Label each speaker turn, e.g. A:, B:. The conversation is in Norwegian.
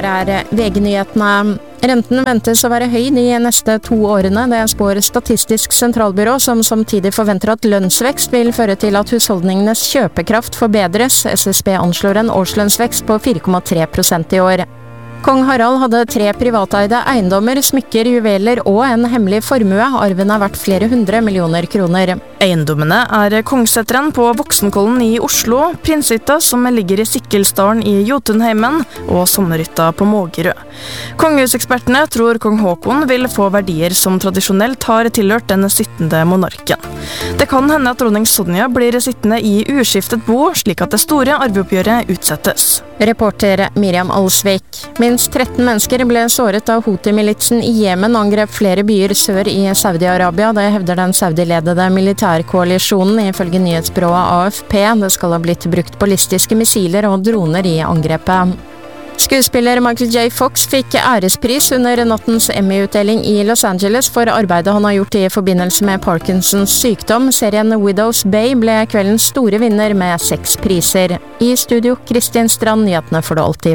A: VG-nyhetene. Renten ventes å være høy de neste 2 årene. Det spår Statistisk sentralbyrå, som samtidig forventer at lønnsvekst vil føre til at husholdningenes kjøpekraft forbedres. SSB anslår en årslønnsvekst på 4,3% i år. Kong Harald hadde 3 privateide eiendommer, smykker, juveler og en hemmelig formue. Arven er verdt flere 100 millioner kroner.
B: Eiendommene er Kongsseteren på Voksenkollen i Oslo, Prinshytta som ligger i Sikkelsdalen i Jotunheimen, og Sommerhytta på Mågerø. Kongehusekspertene tror kong Håkon vil få verdier som tradisjonelt har tilhørt den 17. monarken. Det kan hende at dronning Sonja blir sittende i uskiftet bo, slik at det store arveoppgjøret utsettes.
A: Reporter Miriam Alsvik. Minst 13 mennesker ble såret av Houthi-militsen i Jemen og angrep flere byer sør i Saudi-Arabia. Det hevder den Saudi-ledede militærkoalisjonen ifølge nyhetsbyrået AFP. Det skal ha blitt brukt ballistiske missiler og droner i angrepet. Skuespiller Michael J. Fox fikk ærespris under nattens Emmy-utdeling i Los Angeles for arbeidet han har gjort i forbindelse med Parkinsons sykdom. Serien Widows Bay ble kveldens store vinner med 6 priser. I studio, Kristin Strand, nyhetene for det alltid.